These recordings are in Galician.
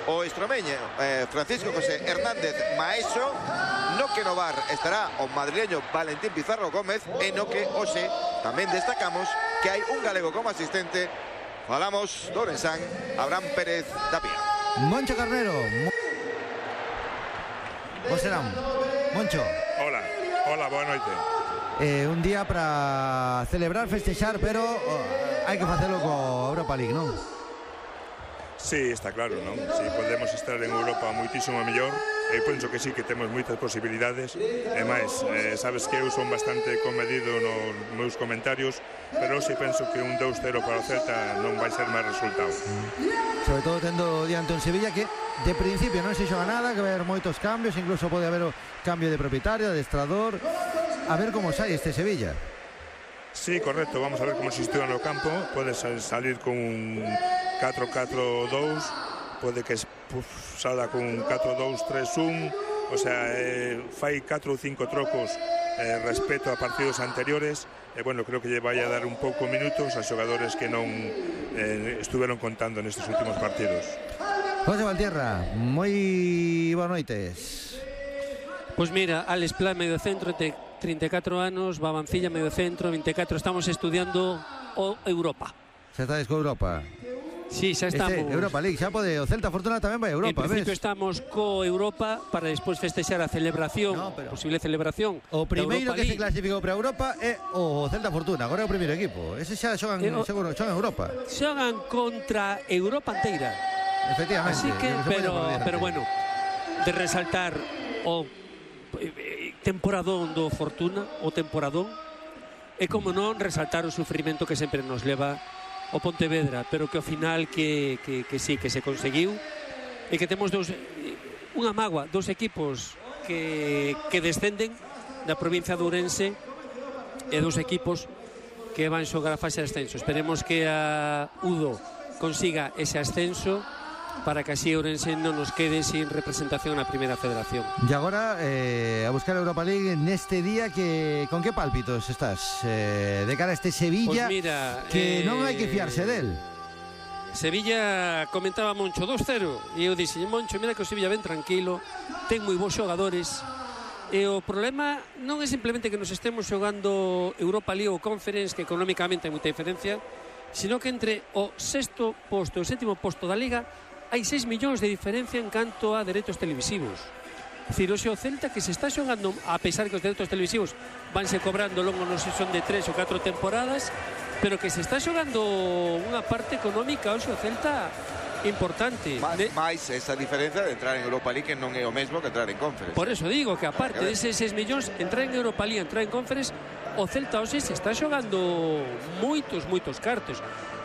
o estromeño Francisco José Hernández Maeso, no que no bar estará o madrileño Valentín Pizarro Gómez, e no que hoxe tamén destacamos que hai un galego como asistente. Falamos do Ourensán, Abraham Pérez da Pía. Moncho Carnero. Vos serán. Moncho. Hola, boa noite. Un día para celebrar, festexar, pero hai que facelo co Europa League, non? Sí, está claro, non? Si podemos estar en Europa moitísimo mellor, penso que sí, que temos moitas posibilidades, e máis, sabes que eu son bastante comedido nos meus comentarios, pero si penso que un 2-0 para o Celta non vai ser máis resultado. Sobre todo tendo diante un Sevilla que de principio non se xoga nada, que vai haber moitos cambios, incluso pode haber o cambio de propietario, de adestrador. A ver como sai este Sevilla. Sí, correcto, vamos a ver como se sitúa no campo. Pode salir con un 4-4-2, pode que salga con un 4-2-3-1, o sea, fai 4 ou 5 trocos respecto a partidos anteriores, e bueno, creo que lle vai a dar un pouco minutos a xogadores que non estuveron contando nestes últimos partidos. José Valtierra, moi boas noites. Pois mira, Alex Pla, medio centro, 34 anos, Babancilla, medio centro, 24, estamos estudiando o Europa. Xa estades co Europa? Sí, xa estamos. Europa League, xa pode, o Celta Fortuna tamén vai a Europa, en principio ves? estamos co Europa para despois festexar a celebración, posible celebración. O primeiro que se clasificou para Europa é o Celta Fortuna, agora é o primeiro equipo. Ese xa xogan, seguro, xogan Europa. Xogan contra Europa inteira. Efectivamente. Así que, pero bueno, de resaltar o temporadón do Fortuna, o temporadón, e como non resaltar o sufrimento que sempre nos leva o Pontevedra, pero que ao final que sí, que se conseguiu, e que temos unha mágoa, dos equipos que descenden da provincia de Ourense e dos equipos que van xogar a fase de ascenso. Esperemos que a Udo consiga ese ascenso para que así Ourense non nos quede sin representación na primeira federación. E agora a buscar a Europa League neste día, que con que pálpitos estás de cara a este Sevilla, pues mira, que non hai que fiarse del. Sevilla comentaba Moncho 2-0 e eu dixen, Moncho, mira que o Sevilla ven tranquilo, ten moi bons xogadores, e o problema non é simplemente que nos estemos xogando Europa League ou Conference, que económicamente hai moita diferencia, sino que entre o sexto posto e o sétimo posto da Liga hai 6 millóns de diferencia en canto a dereitos televisivos. É dicir, o Celta que se está xogando, a pesar que os dereitos televisivos vanse cobrando longo, non sei, son de 3 ou 4 temporadas, pero que se está xogando unha parte económica o Celta importante. Mais esa diferencia de entrar en Europa League que non é o mesmo que entrar en Conference. Por eso digo que aparte deses 6 millóns, entrar en Europa League, entrar en Conference, o Celta hoxe se está xogando moitos cartos.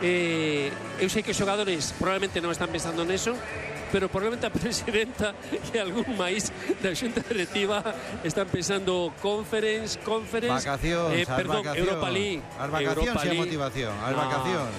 Eu sei que os xogadores probablemente non están pensando neso, pero probablemente a presidenta e algún máis da xunta directiva están pensando Conference, vacacións, Europa League. As vacacións e a motivación, as vacacións.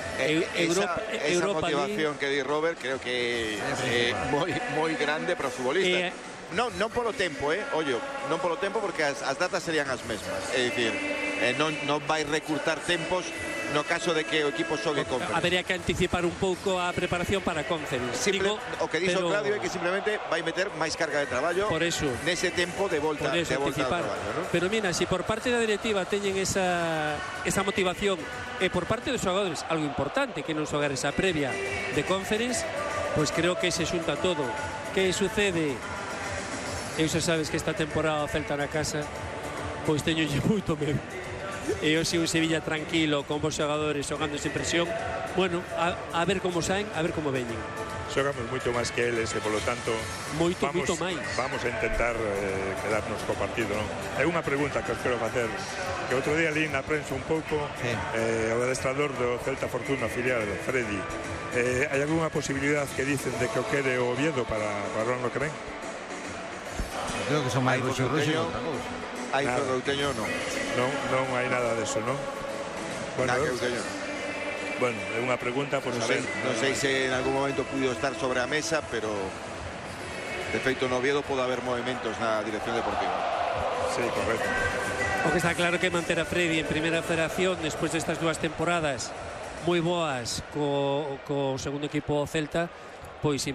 Esa motivación que di Robert creo que é moi grande para os futbolistas. Non polo tempo, ollo, non polo tempo, porque as datas serían as mesmas. É dicir, non vai recurtar tempos no caso de que o equipo xogue Conference. Habería que anticipar un pouco a preparación para Conference. O que dixo Claudio é que simplemente vai meter máis carga de traballo nese tempo de volta ao traballo, ¿no? Pero mira, se por parte da directiva teñen esa motivación, e por parte dos xogadores algo importante, que non xogar esa previa de Conference, pois creo que se xunta todo. Que sucede? Eu xa sabes que esta temporada o Celta na casa pois teño moito medo. E hoxe un Sevilla tranquilo, con bons xogadores xogando sin presión. Bueno, a ver como saen, a ver como veñen. Xogamos moito máis que eles e polo tanto moito máis. Vamos a intentar quedarnos co partido, non? É unha pregunta que os quero facer, que outro día li na prensa un pouco, o adestrador do Celta Fortuna filial, Freddy, hai algunha posibilidad que dicen de que o quere o Oviedo para o ano que ven? Creo que son máis ruxo. Hai Outeño non. Non hai nada deso, non? Bueno, é unha pregunta por saber. Non sei se en algún momento puido estar sobre a mesa, pero de feito no Oviedo pode haber movimentos na dirección deportiva. Sí, correcto. O que está claro que manter a Freddy en primeira federación despois destas dúas temporadas moi boas co segundo equipo Celta, pois